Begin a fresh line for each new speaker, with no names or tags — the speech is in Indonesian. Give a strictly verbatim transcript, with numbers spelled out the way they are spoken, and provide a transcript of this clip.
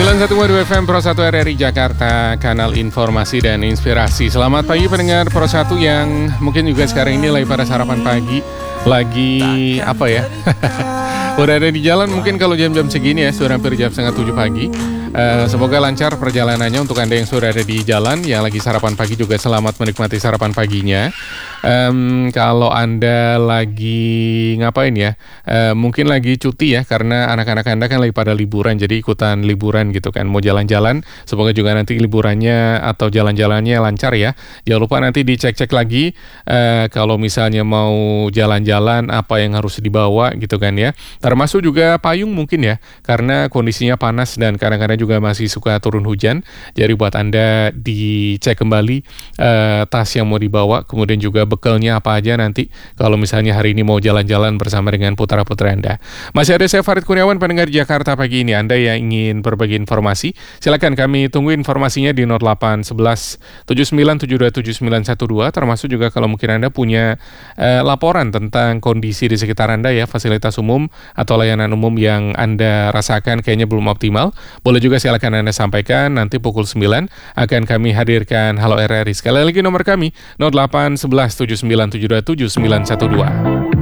sembilan satu koma dua F M Pro satu R R I Jakarta, kanal informasi dan inspirasi. Selamat pagi pendengar Pro satu yang mungkin juga sekarang ini lagi pada sarapan pagi. Lagi apa ya? Udah ada di jalan mungkin kalau jam-jam segini ya, sudah hampir jam setengah tujuh pagi. Uh, semoga lancar perjalanannya untuk Anda yang sudah ada di jalan, yang lagi sarapan pagi juga selamat menikmati sarapan paginya. Um, kalau Anda lagi ngapain ya, uh, mungkin lagi cuti ya, karena anak-anak Anda kan lagi pada liburan, jadi ikutan liburan gitu kan, mau jalan-jalan. Semoga juga nanti liburannya atau jalan-jalannya lancar ya. Jangan lupa nanti dicek-cek lagi uh, kalau misalnya mau jalan-jalan apa yang harus dibawa gitu kan ya. Termasuk juga payung mungkin ya, karena kondisinya panas dan kadang-kadang juga masih suka turun hujan. Jadi buat Anda dicek kembali uh, tas yang mau dibawa, kemudian juga bekalnya apa aja nanti kalau misalnya hari ini mau jalan-jalan bersama dengan putra-putri Anda. Masih ada saya Farid Kurniawan, pendengar Jakarta pagi ini. Anda yang ingin berbagi informasi, silakan kami tunggu informasinya di nol delapan satu satu tujuh sembilan tujuh dua tujuh sembilan satu dua, termasuk juga kalau mungkin Anda punya uh, laporan tentang kondisi di sekitar Anda ya, fasilitas umum atau layanan umum yang Anda rasakan kayaknya belum optimal. Boleh juga silakan Anda sampaikan, nanti pukul sembilan akan kami hadirkan Halo R R I. Sekali lagi nomor kami nol delapan satu satu tujuh sembilan tujuh dua tujuh sembilan satu dua.